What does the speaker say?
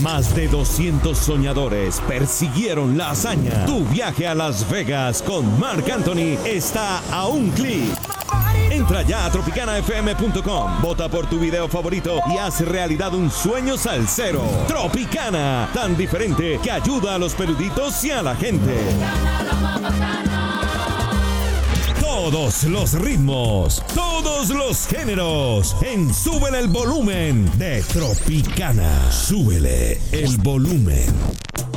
Más de 200 soñadores persiguieron la hazaña. Tu viaje a Las Vegas con Marc Anthony está a un clic. Entra ya a tropicanafm.com, vota por tu video favorito y haz realidad un sueño salsero. Tropicana, tan diferente que ayuda a los peluditos y a la gente. Todos los ritmos, todos los géneros, en Súbele el Volumen de Tropicana. Súbele el volumen.